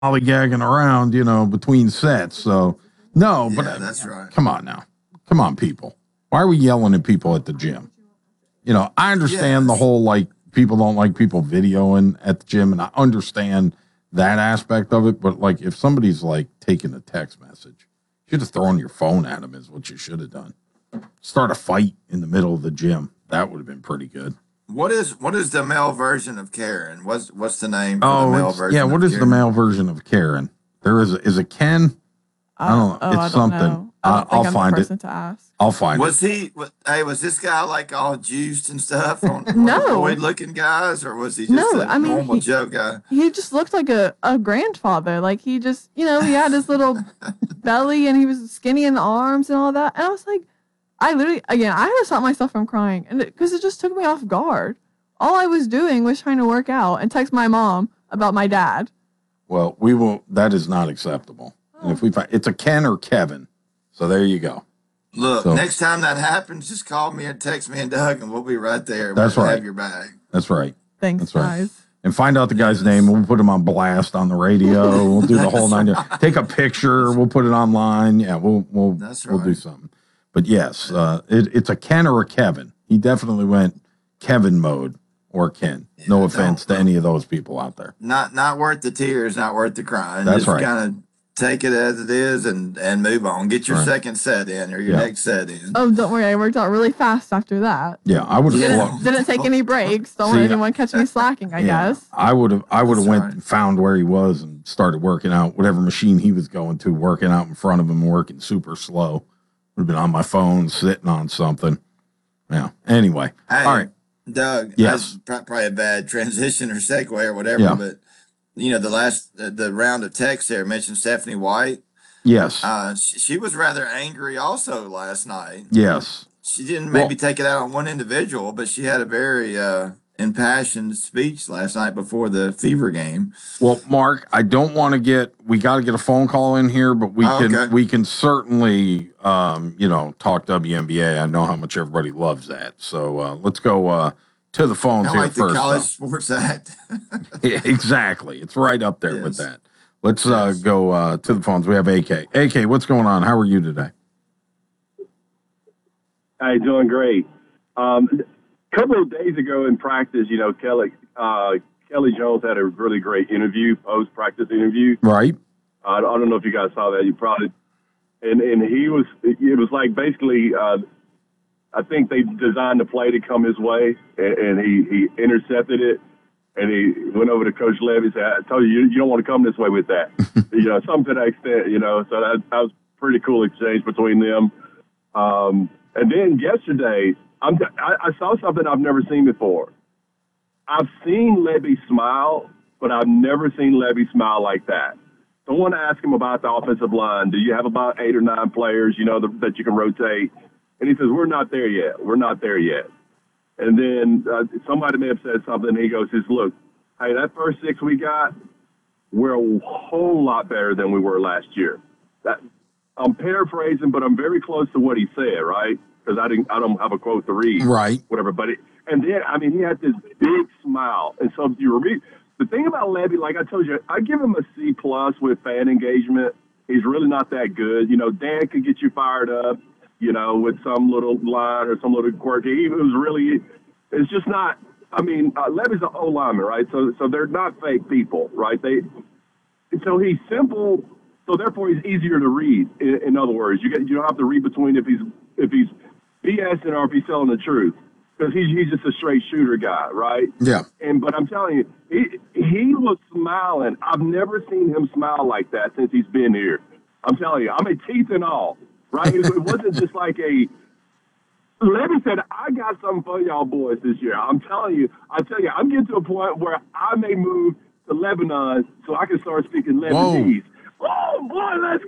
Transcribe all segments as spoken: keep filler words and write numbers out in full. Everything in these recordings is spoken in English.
lollygagging around, you know, between sets. So no, Yeah, but uh, that's right. come on now. Come on, people. Why are we yelling at people at the gym? You know, I understand the Yes. whole like people don't like people videoing at the gym, and I understand that aspect of it. But like, if somebody's like taking a text message, you should have thrown your phone at them. Is what you should have done. Start a fight in the middle of the gym. That would have been pretty good. What is what is the male version of Karen? What's what's the name for the Oh, male it's, version? yeah. What of is the Karen? male version of Karen? There is. A, is it Ken? I don't know. Uh, oh, It's I don't something. know. I don't I- think I'll I'm find the it. person to ask. I'll find Was it. he? wa- Hey, was this guy like all juiced and stuff on No. looking guys, or was he just No, a I mean, normal he- Joe guy? He just looked like a, a grandfather. Like he just, you know, he had his little belly and he was skinny in the arms and all that. And I was like, I literally, again, I had to stop myself from crying and because it, it just took me off guard. All I was doing was trying to work out and text my mom about my dad. Well, we will. That is not acceptable. And if we find it's a Ken or Kevin, so there you go. Look, So- next time that happens, just call me and text me and Doug, and we'll be right there. That's we'll right. Have your bag. That's right. Thanks, That's right. guys. And find out the guy's name. We'll put him on blast on the radio. We'll do the whole nine. That's Take a picture. We'll put it online. Yeah, we'll we'll That's we'll do right. something. But yes, uh, it, it's a Ken or a Kevin. He definitely went Kevin mode or Ken. No Yeah, offense don't- to any of those people out there. Not not worth the tears, not worth the crying. That's just right. Kind of take it as it is and and move on. Get your Right. second set in or your Yeah. next set in. Oh, don't worry. I worked out really fast after that. Yeah, I would have. Yeah. flo- Didn't take any breaks. Don't See, let anyone catch me slacking, I Yeah, guess. I would have. I would have That's went right. and found where he was and started working out. Whatever machine he was going to, working out in front of him, working super slow. Would have been on my phone, sitting on something. Yeah. Anyway, Hey, all right. Doug. Yes. that's pro- probably a bad transition or segue or whatever. Yeah. But you know, the last the, the round of text there mentioned Stephanie White. Yes. Uh, she, she was rather angry also last night. yes. She didn't Well- maybe take it out on one individual, but she had a very uh, impassioned speech last night before the Fever game. Well, Mark, I don't want to get. We got to get a phone call in here, but we Oh, can. okay. We can certainly, um, you know, talk W N B A. I know how much everybody loves that. So uh, let's go uh, to the phones I here like the first. College though. Sports Act. Yeah, exactly. It's right up there with Yes. that. Let's uh, Yes. go uh, to the phones. We have A K. A K, what's going on? How are you today? Hey, doing great. Um, a couple of days ago in practice, you know, Kelly uh, Kelly Jones had a really great interview, post practice interview. Right. Uh, I don't know if you guys saw that. You probably, and and he was. It was like basically, uh, I think they designed the play to come his way, and, and he he intercepted it, and he went over to Coach Levy and said, "I told you, you, you don't want to come this way with that." you know, something to that extent. You know, so that, that was a pretty cool exchange between them. Um, and then yesterday, I'm, I, I saw something I've never seen before. I've seen Levy smile, but I've never seen Levy smile like that. Someone asked him about the offensive line. Do you have about eight or nine players, you know, the, that you can rotate? And he says, we're not there yet. We're not there yet. And then uh, somebody may have said something. He goes, says, look, hey, that first six we got, we're a whole lot better than we were last year. That, I'm paraphrasing, but I'm very close to what he said, right? Because I didn't, I don't have a quote to read, Right. whatever. But it, and then, I mean, he had this big smile, and so you read the thing about Levy. Like I told you, I give him a C plus with fan engagement. He's really not that good. You know, Dan could get you fired up, you know, with some little line or some little quirk. He was really, it's just not. I mean, uh, Levy's an O lineman, right? So, so they're not fake people, right? They, so he's simple. So therefore, he's easier to read. In, in other words, you get you don't have to read between if he's if he's BSing or if he's telling the truth, because he's he's just a straight shooter guy, right? Yeah. And but I'm telling you, he he was smiling. I've never seen him smile like that since he's been here. I'm telling you, I mean teeth and all, right? It, it wasn't just like a. Levy said, "I got something for y'all boys this year." I'm telling you, I tell you, I'm getting to a point where I may move to Lebanon so I can start speaking Lebanese. Oh boy, let's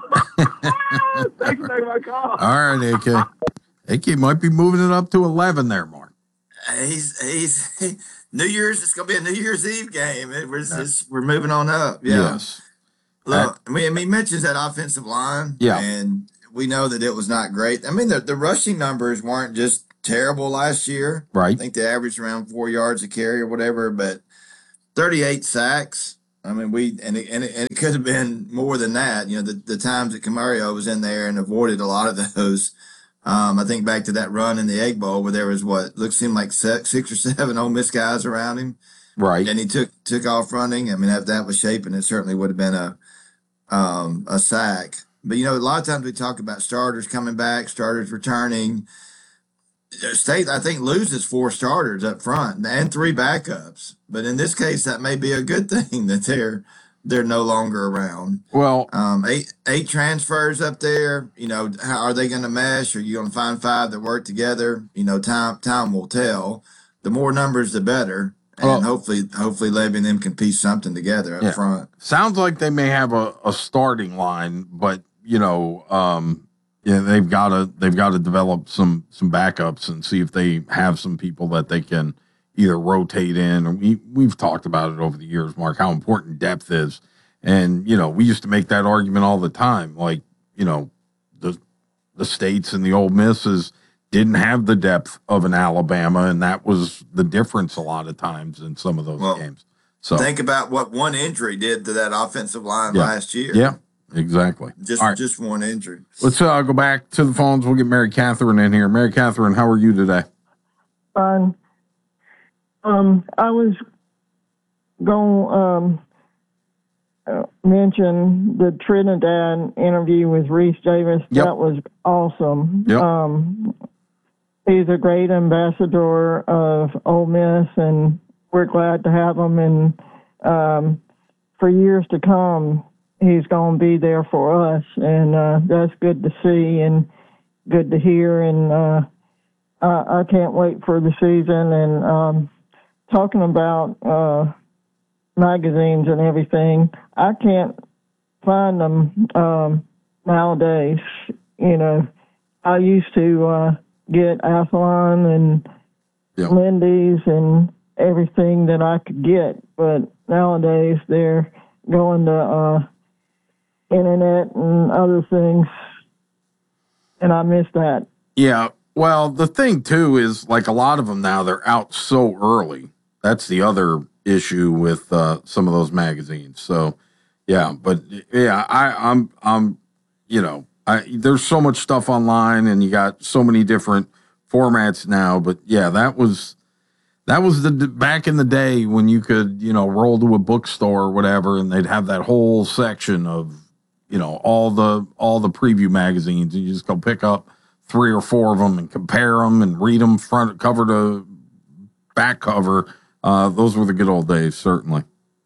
go! Thanks for taking my call. All right, A K. A K might be moving it up to eleven there, Mark. He's he's he, New Year's. It's gonna be a New Year's Eve game. It, we're just, we're moving on up. Yeah. Yes. Look, I mean, he mentions that offensive line. Yeah. And we know that it was not great. I mean, the the rushing numbers weren't just terrible last year. I Right. think they averaged around four yards a carry or whatever, but thirty-eight sacks. I mean, we and it, and it, and it could have been more than that. You know, the, the times that Camario was in there and avoided a lot of those. Um, I think back to that run in the Egg Bowl where there was what looked seemed like six, six or seven Ole Miss guys around him, Right. and he took took off running. I mean, if that was shaping, it certainly would have been a um, a sack. But you know, a lot of times we talk about starters coming back, starters returning. State, I think, loses four starters up front and three backups. But in this case, that may be a good thing that they're they're no longer around. Well, Um, eight eight transfers up there. You know, how are they going to mesh? Are you going to find five that work together? You know, time time will tell. The more numbers, the better. And Well- hopefully, hopefully, Levy and them can piece something together up Yeah. front. sounds like they may have a, a starting line, but you know, um, yeah, they've got to they've got to develop some some backups and see if they have some people that they can either rotate in. Or we we've talked about it over the years, Mark, how important depth is, and you know, we used to make that argument all the time. Like, you know, the the states and the Ole Misses didn't have the depth of an Alabama, and that was the difference a lot of times in some of those Well, games. So Think about what one injury did to that offensive line Yeah. last year. yeah, exactly. Just All right. just one injury. Let's uh, go back to the phones. We'll get Mary Catherine in here. Mary Catherine, how are you today? Fine. Um, I was going um uh, mention the Trinidad interview with Reese Davis. Yep. That was awesome. Yep. Um, he's a great ambassador of Ole Miss, and we're glad to have him. And um, for years to come, he's going to be there for us, and uh, that's good to see and good to hear. And uh, I, I can't wait for the season. And um, talking about uh, magazines and everything, I can't find them um, nowadays. You know, I used to uh, get Athlon and Yeah. Lindy's and everything that I could get, but nowadays they're going to uh, internet and other things, and I miss that. Yeah. Well, the thing too is like a lot of them now, they're out so early. That's the other issue with uh, some of those magazines. So, yeah, but yeah, I, I'm, I'm, you know, I, there's so much stuff online, and you got so many different formats now. But yeah, that was that was the back in the day when you could, you know, roll to a bookstore or whatever, and they'd have that whole section of, you know, all the all the preview magazines, and you just go pick up three or four of them and compare them and read them front cover to back cover. Uh, those were the good old days, certainly.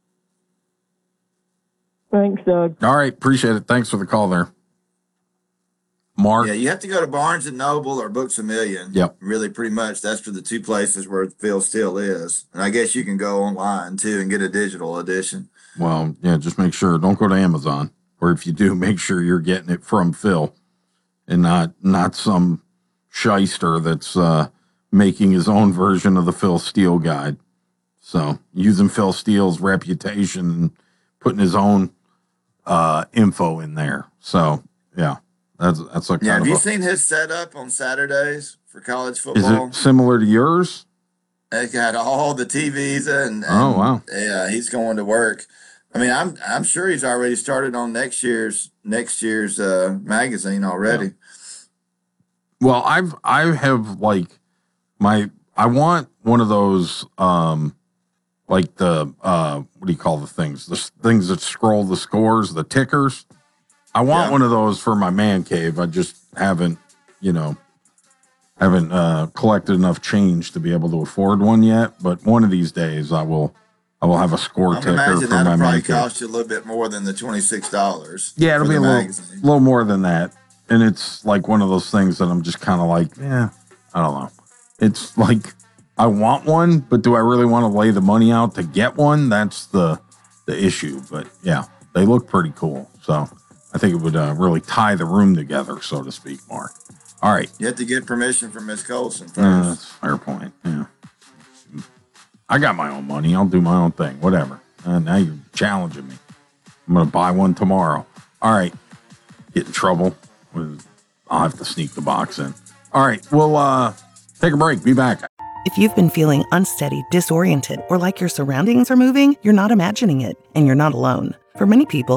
Thanks, Doug. All right, appreciate it. Thanks for the call there, Mark. Yeah, you have to go to Barnes and Noble or Books a Million. Yep. Really, pretty much, that's for the two places where Phil Steele is. And I guess you can go online too and get a digital edition. Well, yeah, just make sure don't go to Amazon, or if you do, make sure you're getting it from Phil and not not some shyster that's uh, making his own version of the Phil Steele guide. So using Phil Steele's reputation and putting his own uh, info in there. So yeah, that's that's a kind Yeah, have of you a, seen his setup on Saturdays for college is football? it similar to yours? They got all the T Vs and, and Oh, wow. yeah, he's going to work. I mean, I'm I'm sure he's already started on next year's next year's uh, magazine already. Well, I've I have like my I want one of those um like the uh what do you call the things the s- things that scroll the scores, the tickers. I want Yeah. one of those for my man cave. I just haven't, you know, haven't uh collected enough change to be able to afford one yet, but one of these days I will I will have a score I ticker imagine for that'll my man probably cave. cost you a little bit more than the twenty six dollars. Yeah, it'll for be a the little, magazine. little more than that. And it's like one of those things that I'm just kind of like, yeah, I don't know. It's like, I want one, but do I really want to lay the money out to get one? That's the the issue. But yeah, they look pretty cool. So I think it would uh, really tie the room together, so to speak, Mark. All right. You have to get permission from Miss Colson first. Uh, that's a fair point. Yeah. I got my own money. I'll do my own thing. Whatever. Uh, now you're challenging me. I'm going to buy one tomorrow. All right. Get in trouble. With, I'll have to sneak the box in. All right. We'll uh, take a break. Be back. If you've been feeling unsteady, disoriented, or like your surroundings are moving, you're not imagining it, and you're not alone. For many people,